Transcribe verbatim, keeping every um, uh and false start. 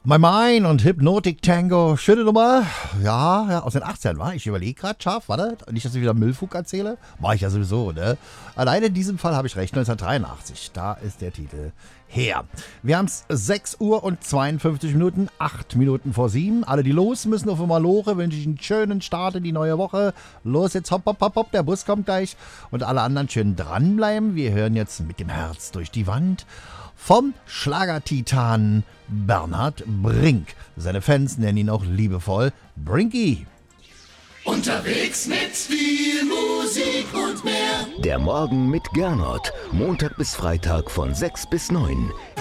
My Mind und Hypnotic Tango, schöne Nummer. Ja, ja, aus den achtzigern war. Ich überlege gerade scharf, warte, nicht, dass ich wieder Müllfug erzähle. War ich ja sowieso, ne? Alleine in diesem Fall habe ich recht, neunzehnhundertdreiundachtzig. Da ist der Titel her. Wir haben es sechs Uhr und zweiundfünfzig Minuten, acht Minuten vor sieben. Alle, die los müssen auf Malore, wünsche ich einen schönen Start in die neue Woche. Los, jetzt hopp, hopp, hopp, hopp, der Bus kommt gleich. Und alle anderen schön dranbleiben. Wir hören jetzt mit dem Herz durch die Wand vom Schlagertitan Bernhard Brink. Seine Fans nennen ihn auch liebevoll Brinky. Unterwegs mit viel Musik und mehr. Der Morgen mit Gernot. Montag bis Freitag von sechs bis neun.